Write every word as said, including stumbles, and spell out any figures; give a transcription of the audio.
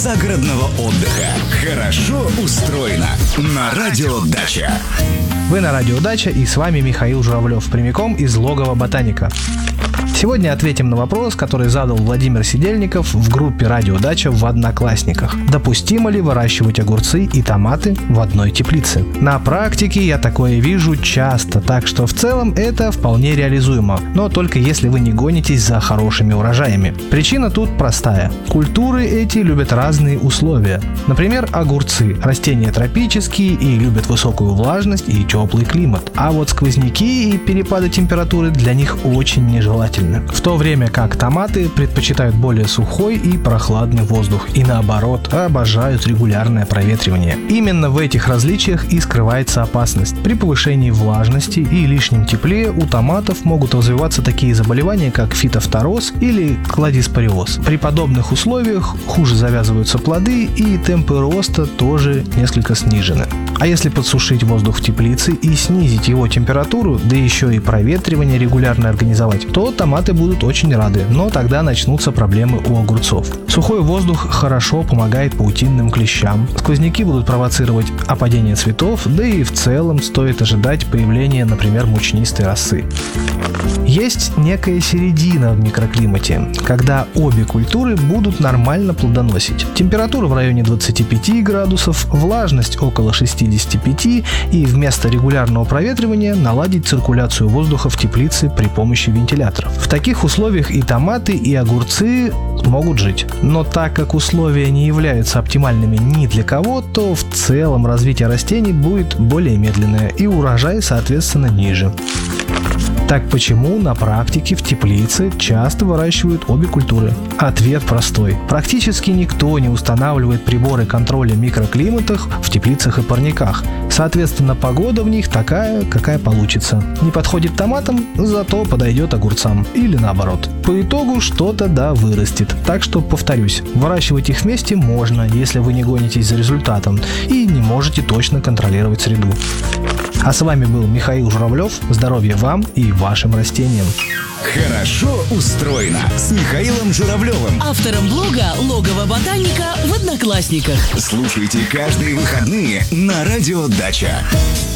загородного отдыха. Хорошо устроено на Радио Дача. Вы на Радио Дача, и с вами Михаил Журавлев, прямиком из логова ботаника. Сегодня ответим на вопрос, который задал Владимир Сидельников в группе Радио Дача в Одноклассниках. Допустимо ли выращивать огурцы и томаты в одной теплице? На практике я такое вижу часто, так что в целом это вполне реализуемо, но только если вы не гонитесь за хорошими урожаями. Причина тут простая. Культуры эти любят разные условия. Например, огурцы. Растения тропические и любят высокую влажность и теплый климат. А вот сквозняки и перепады температуры для них очень нежелательны. В то время как томаты предпочитают более сухой и прохладный воздух и наоборот обожают регулярное проветривание. Именно в этих различиях и скрывается опасность. При повышении влажности и лишнем тепле у томатов могут развиваться такие заболевания, как фитофтороз или кладиспориоз. При подобных условиях хуже завязываются плоды и темпы роста тоже несколько снижены. А если подсушить воздух в теплице и снизить его температуру, да еще и проветривание регулярно организовать, то томаты будут очень рады, но тогда начнутся проблемы у огурцов. Сухой воздух хорошо помогает паутинным клещам, сквозняки будут провоцировать опадение цветов, да и в целом стоит ожидать появления, например, мучнистой росы. Есть некая середина в микроклимате, когда обе культуры будут нормально плодоносить. Температура в районе двадцати пяти градусов, влажность около шестидесяти пяти, и вместо регулярного проветривания наладить циркуляцию воздуха в теплице при помощи вентиляторов. В таких условиях и томаты, и огурцы могут жить. Но так как условия не являются оптимальными ни для кого, то в целом развитие растений будет более медленное и урожай, соответственно, ниже. Так почему на практике в теплице часто выращивают обе культуры? Ответ простой. Практически никто не устанавливает приборы контроля микроклиматов в теплицах и парниках. Соответственно, погода в них такая, какая получится. Не подходит томатам, зато подойдет огурцам. Или наоборот. По итогу что-то да вырастет. Так что, повторюсь, выращивать их вместе можно, если вы не гонитесь за результатом и не можете точно контролировать среду. А с вами был Михаил Журавлев. Здоровья вам и вашим растениям. Хорошо устроено с Михаилом Журавлевым, автором блога «Логово ботаника» в Одноклассниках. Слушайте каждые выходные на Радио Дача.